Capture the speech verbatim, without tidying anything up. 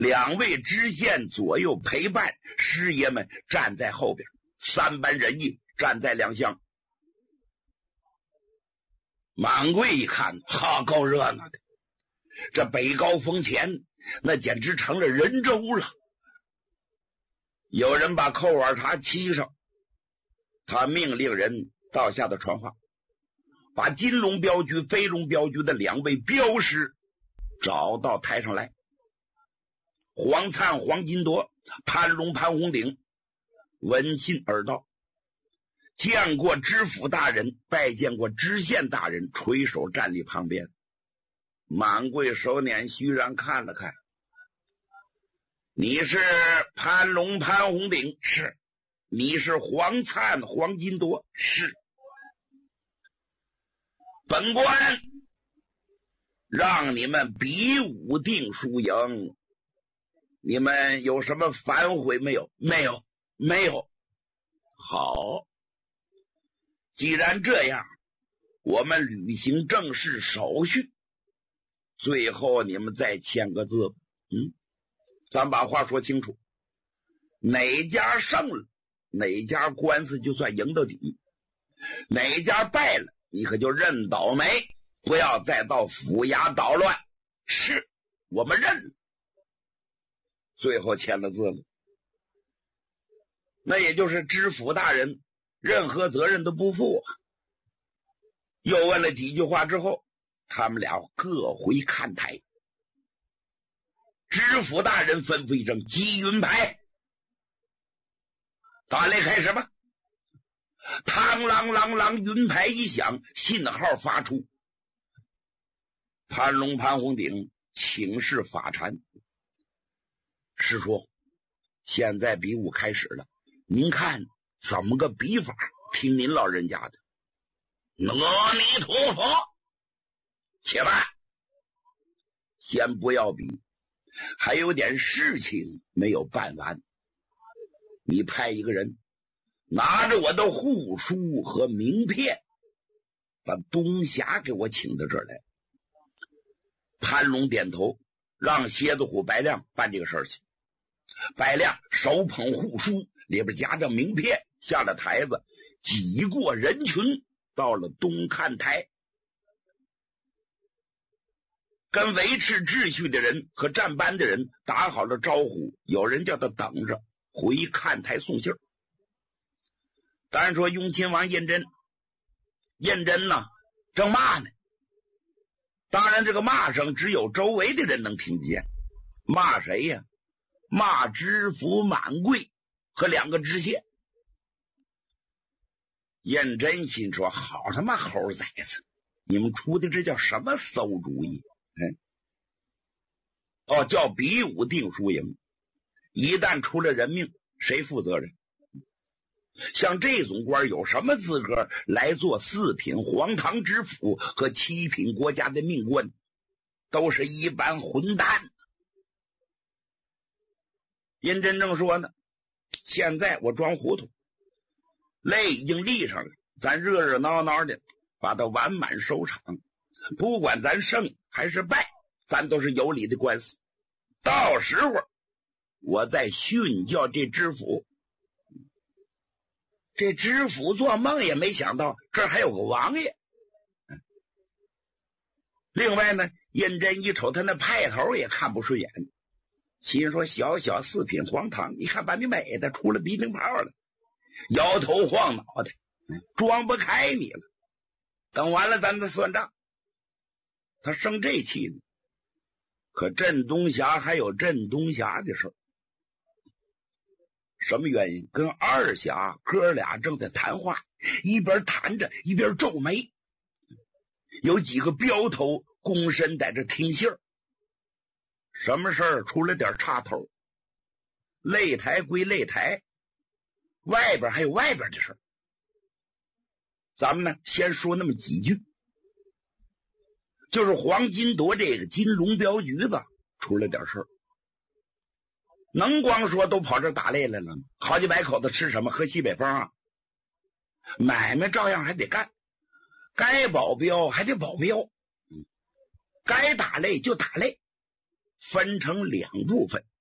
两位知县左右陪伴，师爷们站在后边，三班人马站在两厢。满贵一看，哈，够热闹的，这北高峰前那简直成了人州了。有人把扣碗茶沏上，他命令人到下头传话，把金龙镖局、飞龙镖局的两位镖师找到台上来。黄灿、黄金铎、潘龙、潘红鼎闻信而到，见过知府大人，拜见过知县大人，垂手站立旁边。满贵手捻虚然看了看，你是潘龙、潘红鼎？是。你是黄灿、黄金铎？是。本官让你们比武定输赢，你们有什么反悔没有？没有，没有。好，既然这样，我们履行正式手续，最后你们再签个字。嗯，咱把话说清楚，哪家胜了，哪家官司就算赢到底，哪家败了，你可就认倒霉，不要再到府衙捣乱。是，我们认了。最后签了字了，那也就是知府大人任何责任都不负啊。又问了几句话之后，他们俩各回看台。知府大人吩咐一声，击云牌，打擂开始吧。嘡啷啷啷，云牌一响，信号发出。潘龙、潘红鼎请示法禅，师叔，现在比武开始了，您看怎么个比法？听您老人家的。阿弥陀佛，且慢，先不要比，还有点事情没有办完。你派一个人拿着我的护书和名片，把东霞给我请到这儿来。潘龙点头，让蝎子虎白亮办这个事儿去。白亮手捧护书，里边夹着名片，下了台子，挤过人群，到了东看台，跟维持秩序的人和站班的人打好了招呼，有人叫他等着回看台送信儿。当然说雍亲王胤禛，胤禛呢正骂呢，当然这个骂声只有周围的人能听见。骂谁呀？骂知府满贵和两个知县。胤禛心说，好他妈猴崽子，你们出的这叫什么馊主意？嗯，哦，叫比武定输赢，一旦出了人命，谁负责任？像这种官有什么资格来做四品皇堂知府和七品国家的命官？都是一般混蛋。胤禛正说呢，现在我装糊涂，擂已经立上了，咱热热闹闹的把它完满收场，不管咱胜还是败，咱都是有理的官司。到时候我再训教这知府。这知府做梦也没想到这儿还有个王爷。另外呢，胤禛一瞅他那派头也看不顺眼，心说小小四品皇堂，你看把你美的出了鼻涕泡了，摇头晃脑的，装不开你了，等完了咱再算账。他生这气呢，可镇东霞还有镇东霞的事儿。什么原因？跟二侠哥俩正在谈话，一边谈着一边皱眉，有几个镖头躬身在这听信儿。什么事儿出了点岔头？擂台归擂台，外边还有外边的事儿。咱们呢先说那么几句，就是黄金铎这个金龙镖局子出了点事儿。能光说都跑这打擂来了吗？好几百口子吃什么？喝西北风啊？买卖照样还得干，该保镖还得保镖，该打擂就打擂， 分成两部分，